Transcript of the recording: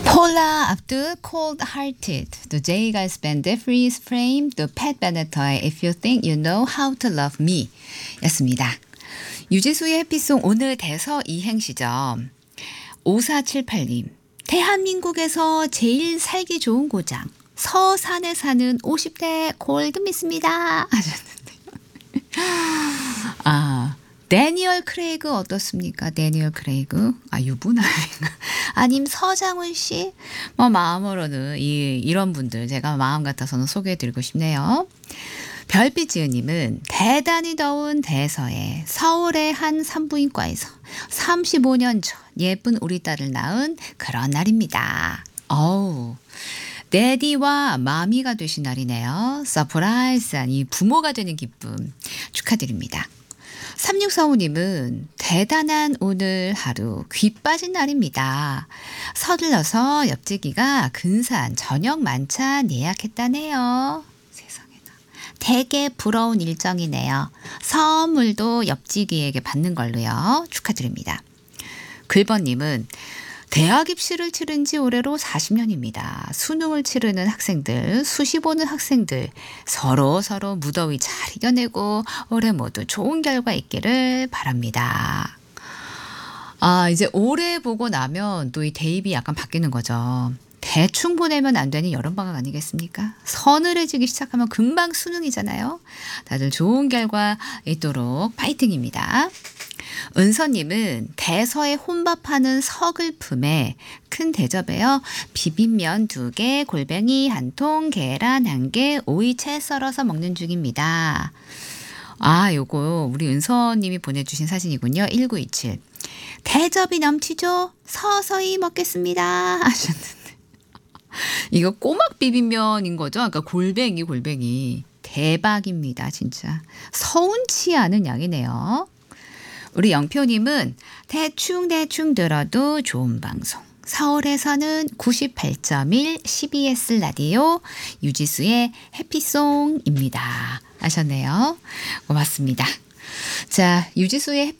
Paula Abdul, Cold Hearted. 또 제이가 스밴드, Freeze Frame, 또 Pat Benetto의 If You Think You Know How to Love Me 였습니다. 유지수의 해피송 오늘 대서 이행시죠. 5478님. 대한민국에서 제일 살기 좋은 고장. 서산에 사는 50대 골드미스입니다. 하셨는데요. 아, 데니얼 크레이그 어떻습니까? 데니얼 크레이그. 유분 아닌가? 아님 서장훈 씨? 마음으로는 이런 분들 제가 마음 같아서는 소개해드리고 싶네요. 별빛지은님은 대단히 더운 대서에 서울의 한 산부인과에서 35년 전 예쁜 우리 딸을 낳은 그런 날입니다. 데디와 마미가 되신 날이네요. 서프라이즈한 이 부모가 되는 기쁨 축하드립니다. 3645님은 대단한 오늘 하루 귀 빠진 날입니다. 서둘러서 옆집기가 근사한 저녁 만찬 예약했다네요. 세상에나. 되게 부러운 일정이네요. 선물도 옆집기에게 받는 걸로요. 축하드립니다. 글번님은 대학 입시를 치른 지 올해로 40년입니다. 수능을 치르는 학생들, 수시 보는 학생들 서로 무더위 잘 이겨내고 올해 모두 좋은 결과 있기를 바랍니다. 이제 올해 보고 나면 또 이 대입이 약간 바뀌는 거죠. 대충 보내면 안 되는 여름방학 아니겠습니까? 서늘해지기 시작하면 금방 수능이잖아요. 다들 좋은 결과 있도록 파이팅입니다. 은서님은 대서에 혼밥하는 서글픔에 큰 대접에요. 비빔면 2개, 골뱅이 1통, 계란 1개, 오이 채 썰어서 먹는 중입니다. 요거 우리 은서님이 보내주신 사진이군요. 1927. 대접이 넘치죠? 서서히 먹겠습니다. 하셨는데. 이거 꼬막 비빔면인 거죠? 그러니까 골뱅이. 대박입니다. 진짜. 서운치 않은 양이네요. 우리 영표님은 대충 들어도 좋은 방송. 서울에서는 98.1 CBS 라디오 유지수의 해피송입니다. 하셨네요. 고맙습니다. 자, 유지수의